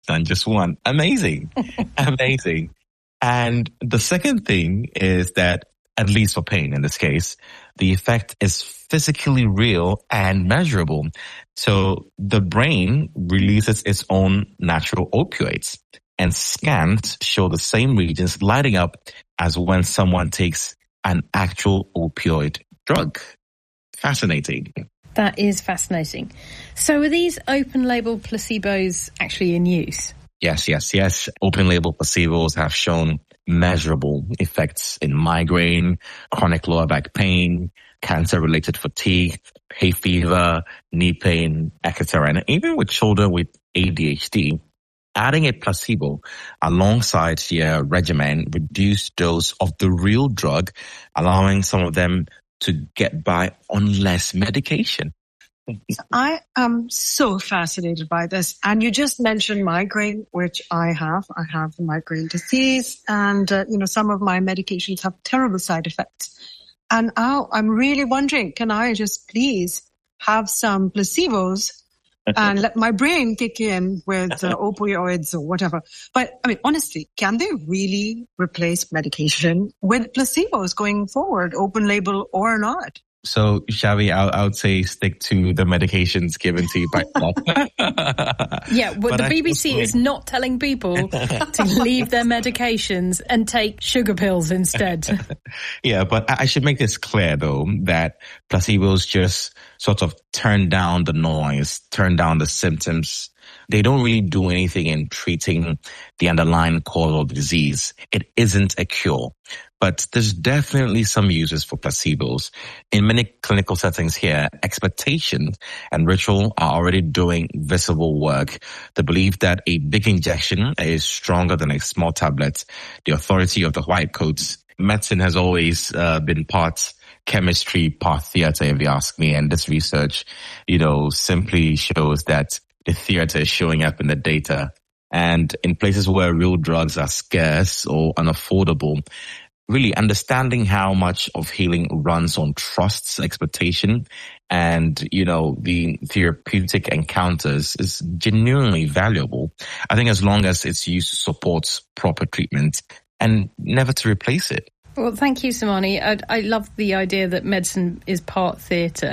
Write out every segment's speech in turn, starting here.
than just one. Amazing. Amazing. And the second thing is that, at least for pain in this case, the effect is physically real and measurable. So the brain releases its own natural opioids, and scans show the same regions lighting up as when someone takes an actual opioid drug. Fascinating. That is fascinating. So are these open label placebos actually in use? Yes. Open label placebos have shown measurable effects in migraine, chronic lower back pain, cancer-related fatigue, hay fever, knee pain, etc. And even with children with ADHD, adding a placebo alongside their regimen reduced dose of the real drug, allowing some of them to get by on less medication. I am so fascinated by this. And you just mentioned migraine, which I have. I have the migraine disease, and some of my medications have terrible side effects. And now I'm really wondering, can I just please have some placebos and let my brain kick in with opioids or whatever? But I mean, honestly, can they really replace medication with placebos going forward, open label or not? So, Xavi, I would say stick to the medications given to you by Yeah, but the BBC is not telling people to leave their medications and take sugar pills instead. Yeah, but I should make this clear, though, that placebos just sort of turn down the noise, turn down the symptoms. They don't really do anything in treating the underlying cause of the disease. It isn't a cure. But there's definitely some uses for placebos. In many clinical settings here, expectation and ritual are already doing visible work. The belief that a big injection is stronger than a small tablet, the authority of the white coats. Medicine has always been part chemistry, part theater, if you ask me. And this research, simply shows that the theater is showing up in the data. And in places where real drugs are scarce or unaffordable, really understanding how much of healing runs on trust, expectation, and, the therapeutic encounters is genuinely valuable. I think as long as it's used to support proper treatment and never to replace it. Well, thank you, Samani. I love the idea that medicine is part theatre.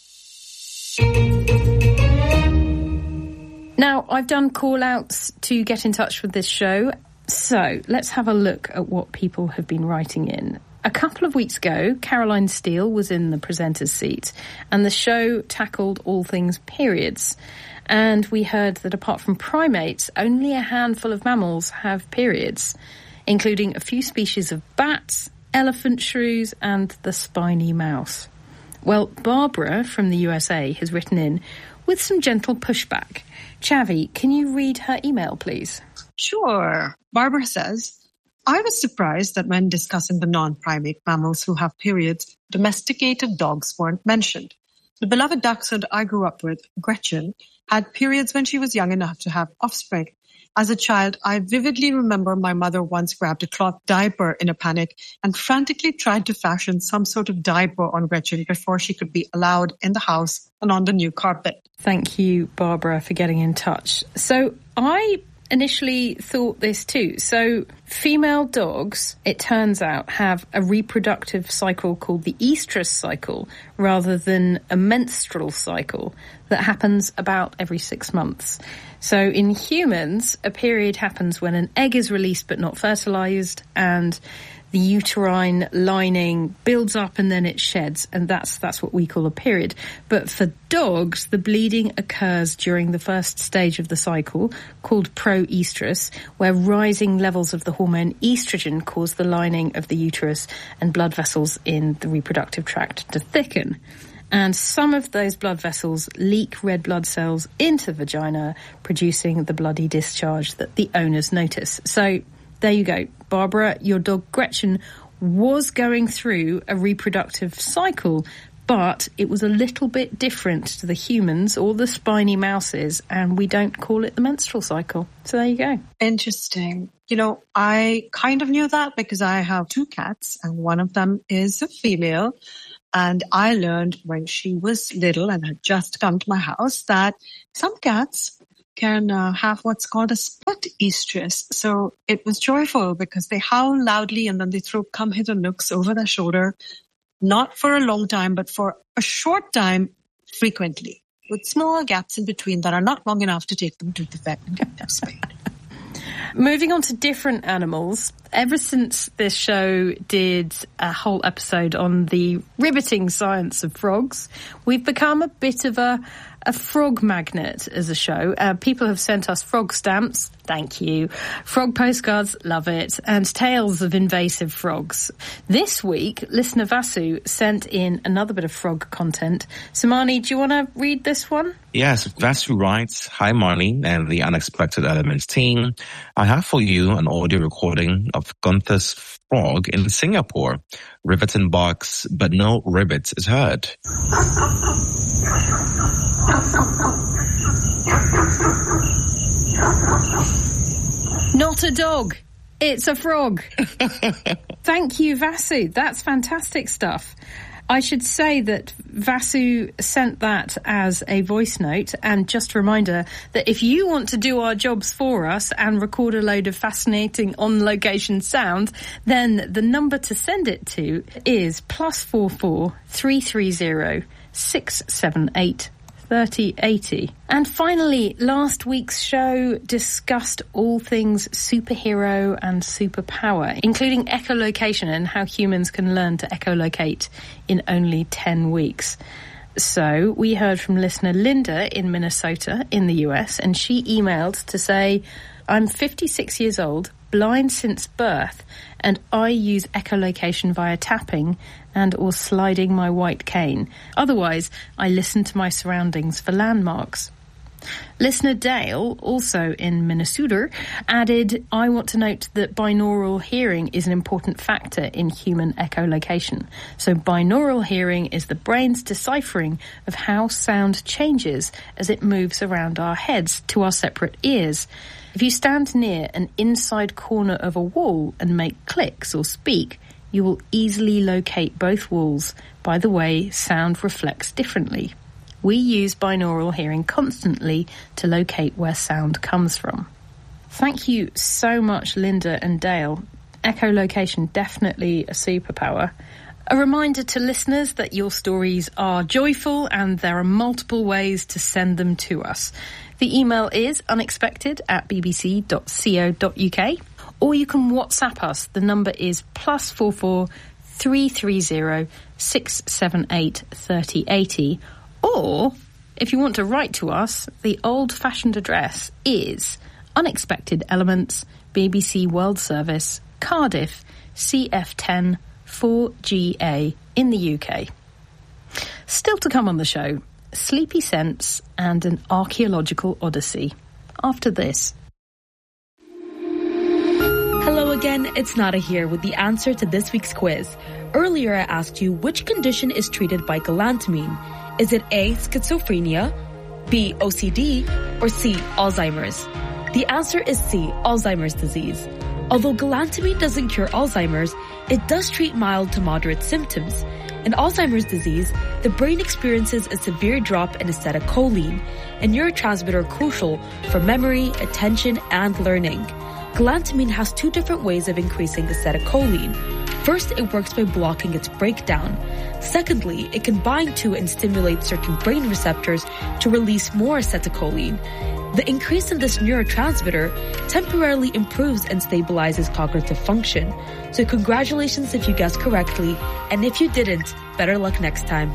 Now, I've done call-outs to get in touch with this show. So let's have a look at what people have been writing in. A couple of weeks ago, Caroline Steele was in the presenter's seat, and the show tackled all things periods. And we heard that apart from primates, only a handful of mammals have periods, including a few species of bats, elephant shrews, and the spiny mouse. Well, Barbara from the USA has written in with some gentle pushback. Xavi, can you read her email, please? Sure. Barbara says, I was surprised that when discussing the non-primate mammals who have periods, domesticated dogs weren't mentioned. The beloved dachshund I grew up with, Gretchen, had periods when she was young enough to have offspring. As a child, I vividly remember my mother once grabbed a cloth diaper in a panic and frantically tried to fashion some sort of diaper on Gretchen before she could be allowed in the house and on the new carpet. Thank you, Barbara, for getting in touch. So I initially thought this too. So female dogs, it turns out, have a reproductive cycle called the estrous cycle rather than a menstrual cycle that happens about every 6 months. So in humans, a period happens when an egg is released but not fertilized, and the uterine lining builds up and then it sheds, and that's what we call a period. But for dogs, the bleeding occurs during the first stage of the cycle, called proestrus, where rising levels of the hormone estrogen cause the lining of the uterus and blood vessels in the reproductive tract to thicken. And some of those blood vessels leak red blood cells into the vagina, producing the bloody discharge that the owners notice. So there you go. Barbara, your dog Gretchen was going through a reproductive cycle, but it was a little bit different to the humans or the spiny mouses, and we don't call it the menstrual cycle. So there you go. Interesting. I kind of knew that because I have 2 cats, and one of them is a female. And I learned when she was little and had just come to my house that some cats can have what's called a split estrus. So it was joyful because they howl loudly and then they throw come hither looks over their shoulder, not for a long time, but for a short time frequently, with small gaps in between that are not long enough to take them to the vet and get them spayed. Moving on to different animals, ever since this show did a whole episode on the riveting science of frogs, we've become a bit of a frog magnet as a show. People have sent us frog stamps, thank you, frog postcards, love it, and tales of invasive frogs. This week, listener Vasu sent in another bit of frog content. So, Marnie, do you want to read this one? Yes, Vasu writes, "Hi Marnie and the Unexpected Elements team. I have for you an audio recording of Gunther's frog in Singapore. Riveting barks, but no ribbit is heard." Not a dog. It's a frog. Thank you, Vasu. That's fantastic stuff. I should say that Vasu sent that as a voice note, and just a reminder that if you want to do our jobs for us and record a load of fascinating on-location sound, then the number to send it to is +44 330 678 3080. And finally, last week's show discussed all things superhero and superpower, including echolocation and how humans can learn to echolocate in only 10 weeks. So we heard from listener Linda in Minnesota in the US, and she emailed to say, "I'm 56 years old, blind since birth, and I use echolocation via tapping and or sliding my white cane. Otherwise, I listen to my surroundings for landmarks." Listener Dale, also in Minnesota, added, "I want to note that binaural hearing is an important factor in human echolocation. So binaural hearing is the brain's deciphering of how sound changes as it moves around our heads to our separate ears. If you stand near an inside corner of a wall and make clicks or speak, you will easily locate both walls by the way sound reflects differently. We use binaural hearing constantly to locate where sound comes from." Thank you so much, Linda and Dale. Echolocation, definitely a superpower. A reminder to listeners that your stories are joyful and there are multiple ways to send them to us. The email is unexpected@bbc.co.uk, or you can WhatsApp us. The number is +44 330 678 3080. Or, if you want to write to us, the old-fashioned address is Unexpected Elements, BBC World Service, Cardiff, CF10 4GA in the UK. Still to come on the show, Sleepy Sense and an archaeological odyssey. After this. Hello again, it's Nada here with the answer to this week's quiz. Earlier I asked you which condition is treated by galantamine. Is it A, schizophrenia, B, OCD, or C, Alzheimer's? The answer is C, Alzheimer's disease. Although galantamine doesn't cure Alzheimer's, it does treat mild to moderate symptoms. In Alzheimer's disease, the brain experiences a severe drop in acetylcholine, a neurotransmitter crucial for memory, attention, and learning. Galantamine has two different ways of increasing acetylcholine. First, it works by blocking its breakdown. Secondly, it can bind to and stimulate certain brain receptors to release more acetylcholine. The increase in this neurotransmitter temporarily improves and stabilizes cognitive function. So congratulations if you guessed correctly, and if you didn't, better luck next time.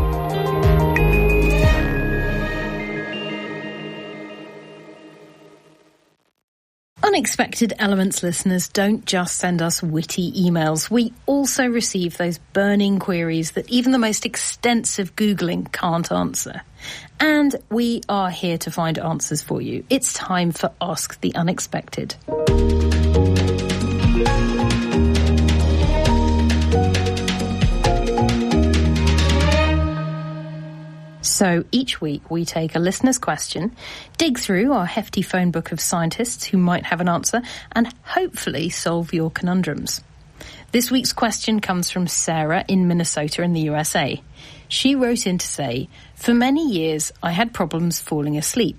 Unexpected Elements listeners don't just send us witty emails. We also receive those burning queries that even the most extensive Googling can't answer. And we are here to find answers for you. It's time for Ask the Unexpected. So each week we take a listener's question, dig through our hefty phone book of scientists who might have an answer, and hopefully solve your conundrums. This week's question comes from Sarah in Minnesota in the USA. She wrote in to say, "For many years I had problems falling asleep.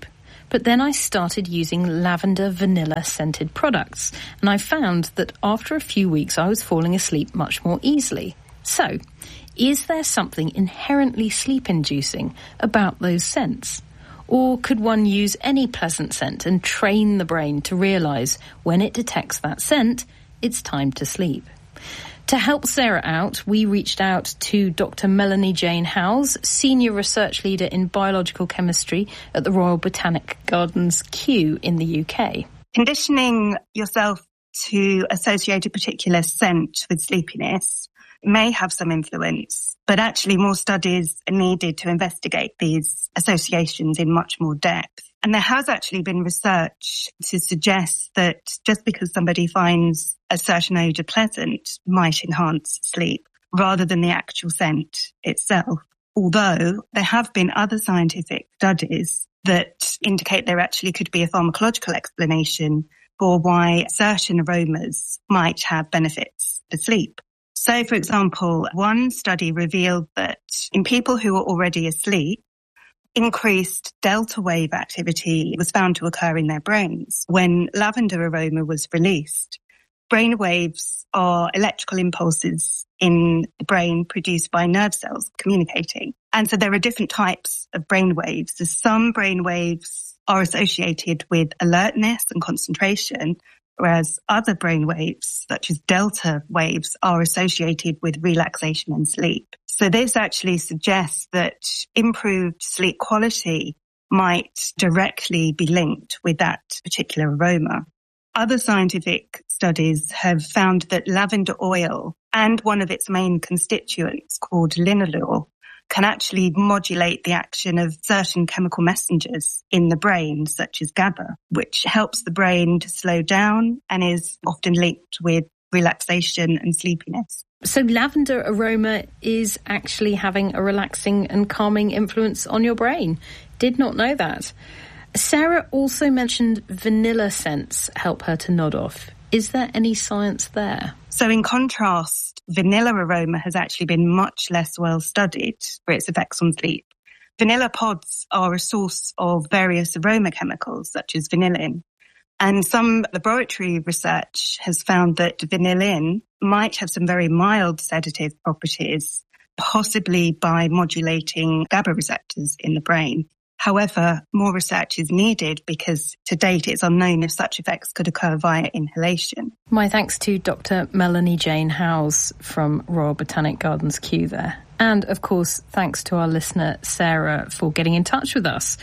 But then I started using lavender vanilla scented products, and I found that after a few weeks I was falling asleep much more easily. So, is there something inherently sleep-inducing about those scents? Or could one use any pleasant scent and train the brain to realise when it detects that scent, it's time to sleep? To help Sarah out, we reached out to Dr. Melanie Jane Howes, Senior Research Leader in Biological Chemistry at the Royal Botanic Gardens, Kew in the UK. Conditioning yourself to associate a particular scent with sleepiness may have some influence, but actually more studies are needed to investigate these associations in much more depth. And there has actually been research to suggest that just because somebody finds a certain odour pleasant might enhance sleep rather than the actual scent itself. Although there have been other scientific studies that indicate there actually could be a pharmacological explanation for why certain aromas might have benefits for sleep. So, for example, one study revealed that in people who were already asleep, increased delta wave activity was found to occur in their brains when lavender aroma was released. Brain waves are electrical impulses in the brain produced by nerve cells communicating. And so there are different types of brain waves. So some brain waves are associated with alertness and concentration, whereas other brain waves, such as delta waves, are associated with relaxation and sleep. So this actually suggests that improved sleep quality might directly be linked with that particular aroma. Other scientific studies have found that lavender oil and one of its main constituents called linalool can actually modulate the action of certain chemical messengers in the brain, such as GABA, which helps the brain to slow down and is often linked with relaxation and sleepiness. So lavender aroma is actually having a relaxing and calming influence on your brain. Did not know that. Sarah also mentioned vanilla scents help her to nod off. Is there any science there? So in contrast, vanilla aroma has actually been much less well studied for its effects on sleep. Vanilla pods are a source of various aroma chemicals, such as vanillin. And some laboratory research has found that vanillin might have some very mild sedative properties, possibly by modulating GABA receptors in the brain. However, more research is needed because to date it's unknown if such effects could occur via inhalation. My thanks to Dr. Melanie Jane Howes from Royal Botanic Gardens, Kew there. And, of course, thanks to our listener, Sarah, for getting in touch with us.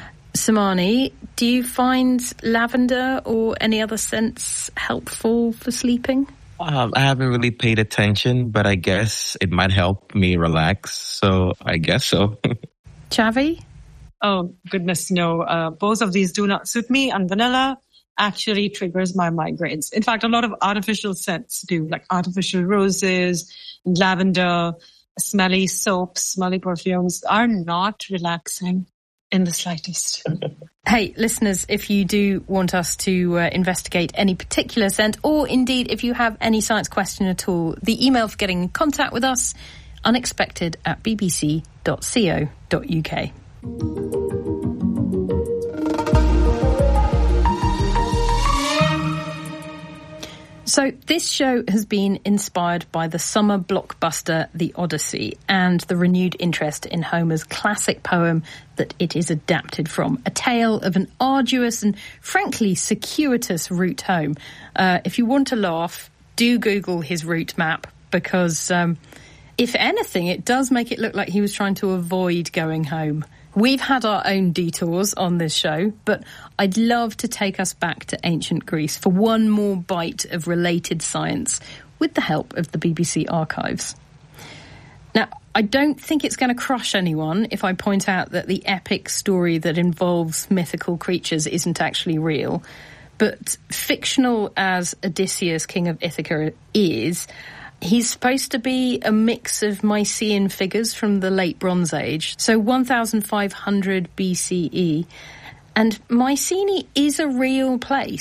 Samani, do you find lavender or any other scents helpful for sleeping? I haven't really paid attention, but I guess it might help me relax, so I guess so. Chavi? Oh, goodness, no. Both of these do not suit me, and vanilla actually triggers my migraines. In fact, a lot of artificial scents do, like artificial roses, lavender, smelly soaps, smelly perfumes are not relaxing in the slightest. Hey, listeners, if you do want us to investigate any particular scent, or indeed if you have any science question at all, the email for getting in contact with us, unexpected@bbc.co.uk. So this show has been inspired by the summer blockbuster The Odyssey and the renewed interest in Homer's classic poem that it is adapted from, a tale of an arduous and frankly circuitous route home. If you want to laugh, do Google his route map because, if anything, it does make it look like he was trying to avoid going home. We've had our own detours on this show, but I'd love to take us back to ancient Greece for one more bite of related science with the help of the BBC archives. Now, I don't think it's going to crush anyone if I point out that the epic story that involves mythical creatures isn't actually real, but fictional as Odysseus, king of Ithaca, is, he's supposed to be a mix of Mycenaean figures from the late Bronze Age, so 1500 BCE. And Mycenae is a real place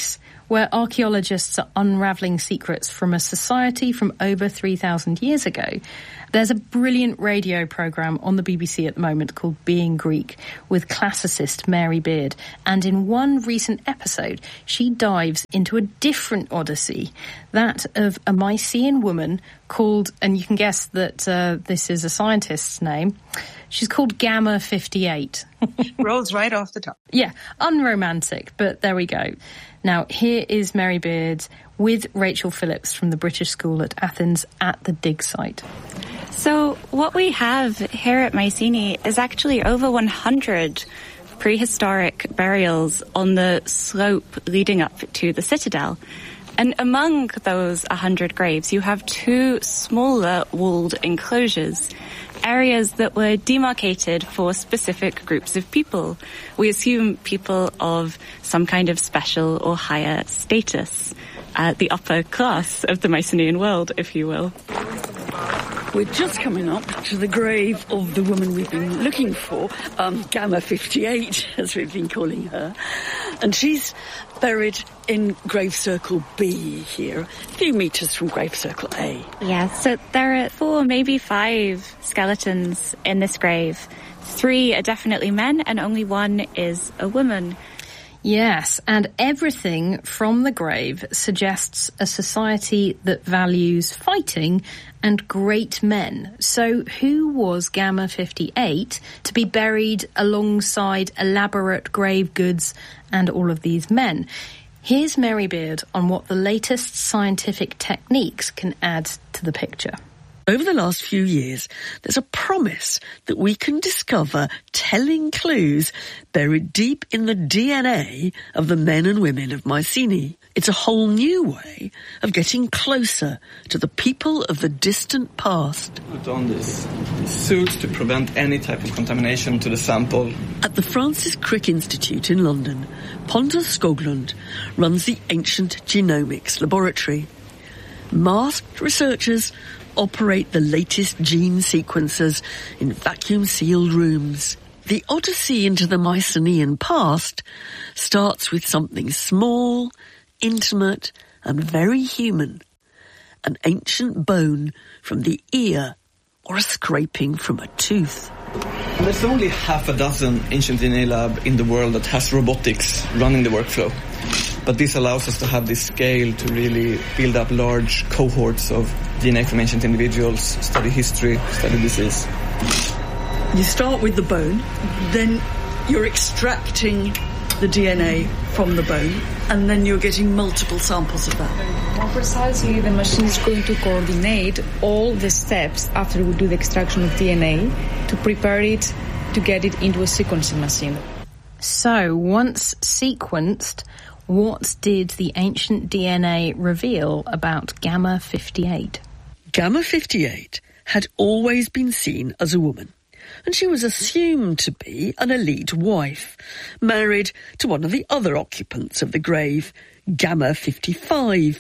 where archaeologists are unravelling secrets from a society from over 3,000 years ago. There's a brilliant radio programme on the BBC at the moment called Being Greek with classicist Mary Beard. And in one recent episode, she dives into a different odyssey, that of a Mycenaean woman called, and you can guess that this is a scientist's name, she's called Gamma 58. Rolls right off the top. Yeah, unromantic, but there we go. Now, here is Mary Beard with Rachel Phillips from the British School at Athens at the dig site. So what we have here at Mycenae is actually over 100 prehistoric burials on the slope leading up to the citadel. And among those 100 graves, you have 2 smaller walled enclosures, areas that were demarcated for specific groups of people. We assume people of some kind of special or higher status, the upper class of the Mycenaean world, if you will. We're just coming up to the grave of the woman we've been looking for, Gamma 58, as we've been calling her. And she's buried in grave circle B here, a few metres from grave circle A. Yeah, so there are 4, maybe 5 skeletons in this grave. 3 are definitely men and only 1 is a woman. Yes, and everything from the grave suggests a society that values fighting and great men. So who was Gamma 58 to be buried alongside elaborate grave goods and all of these men? Here's Mary Beard on what the latest scientific techniques can add to the picture. Over the last few years, there's a promise that we can discover telling clues buried deep in the DNA of the men and women of Mycenae. It's a whole new way of getting closer to the people of the distant past. Put on these suits to prevent any type of contamination to the sample. At the Francis Crick Institute in London, Pontus Skoglund runs the Ancient Genomics Laboratory. Masked researchers operate the latest gene sequencers in vacuum-sealed rooms. The odyssey into the Mycenaean past starts with something small, intimate, and very human. An ancient bone from the ear or a scraping from a tooth. There's only half a dozen ancient DNA lab in the world that has robotics running the workflow. But this allows us to have this scale to really build up large cohorts of DNA from ancient individuals, study history, study disease. You start with the bone, then you're extracting the DNA from the bone, and then you're getting multiple samples of that. More precisely, the machine is going to coordinate all the steps after we do the extraction of DNA to prepare it to get it into a sequencing machine. So, once sequenced, what did the ancient DNA reveal about Gamma 58? Gamma 58 had always been seen as a woman, and she was assumed to be an elite wife, married to one of the other occupants of the grave, Gamma 55.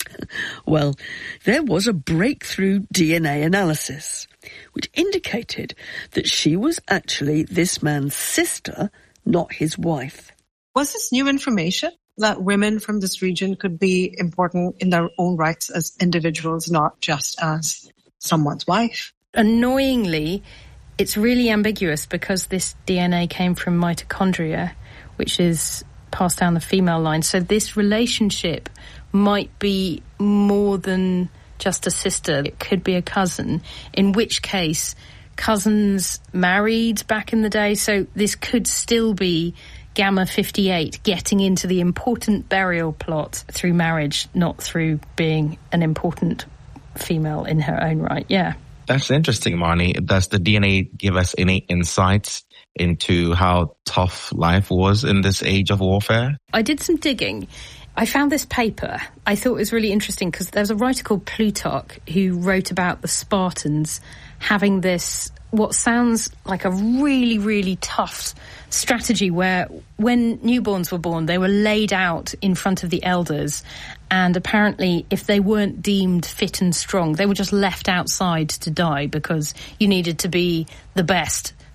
Well, there was a breakthrough DNA analysis, which indicated that she was actually this man's sister, not his wife. Was this new information that women from this region could be important in their own rights as individuals, not just as someone's wife? Annoyingly, it's really ambiguous because this DNA came from mitochondria, which is passed down the female line. So this relationship might be more than just a sister. It could be a cousin, in which case cousins married back in the day. So this could still be Gamma 58 getting into the important burial plot through marriage, not through being an important female in her own right. Yeah. That's interesting, Marnie. Does the DNA give us any insights into how tough life was in this age of warfare? I did some digging. I found this paper. I thought it was really interesting because there's a writer called Plutarch who wrote about the Spartans having this, what sounds like a really, really tough strategy where when newborns were born, they were laid out in front of the elders, and apparently if they weren't deemed fit and strong, they were just left outside to die because you needed to be the best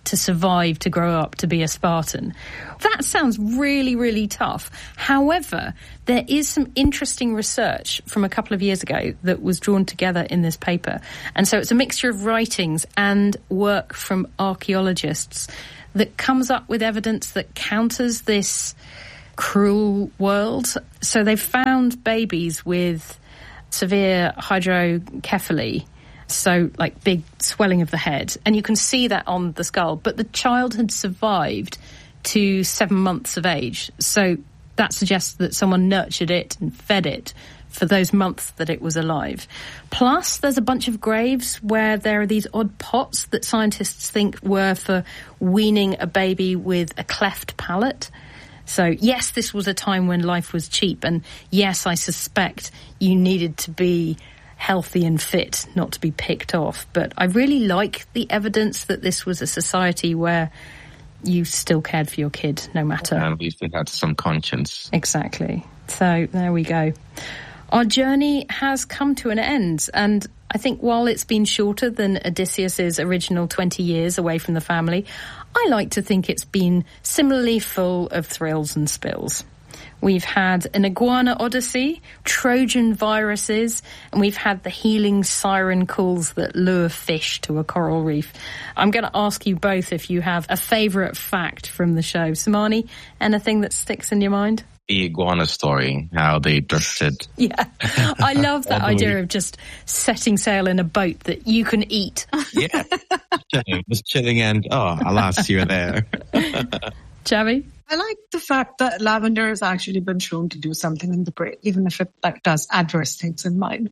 to survive to grow up to be a Spartan. That sounds really, really tough. However, there is some interesting research from a couple of years ago that was drawn together in this paper. And so it's a mixture of writings and work from archaeologists that comes up with evidence that counters this cruel world. So they've found babies with severe hydrocephaly, so like big swelling of the head, and you can see that on the skull, but the child had survived to 7 months of age. So that suggests that someone nurtured it and fed it for those months that it was alive. Plus, there's a bunch of graves where there are these odd pots that scientists think were for weaning a baby with a cleft palate. So, yes, this was a time when life was cheap, and yes, I suspect you needed to be healthy and fit, not to be picked off. But I really like the evidence that this was a society where you still cared for your kid, no matter. And we still had some conscience. Exactly. So, there we go. Our journey has come to an end, and I think while it's been shorter than Odysseus's original 20 years away from the family, I like to think it's been similarly full of thrills and spills. We've had an iguana odyssey, Trojan viruses, and we've had the healing siren calls that lure fish to a coral reef. I'm going to ask you both if you have a favourite fact from the show. Samani, anything that sticks in your mind? The iguana story, how they drifted. Yeah, I love that idea of just setting sail in a boat that you can eat. Yeah, just chilling and, alas, you're there. Chavi? I like the fact that lavender has actually been shown to do something in the brain, even if it does adverse things in mind.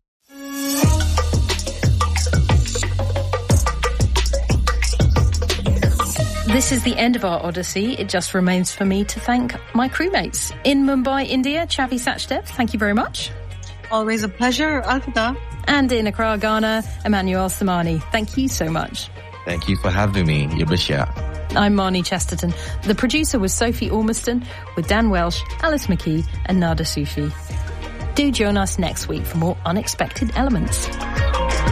This is the end of our odyssey. It just remains for me to thank my crewmates. In Mumbai, India, Chavi Sachdev, thank you very much. Always a pleasure, Alvida. And in Accra, Ghana, Emmanuel Samani, thank you so much. Thank you for having me, Yabashia. I'm Marnie Chesterton. The producer was Sophie Ormiston, with Dan Welsh, Alice McKee and Nada Sufi. Do join us next week for more Unexpected Elements.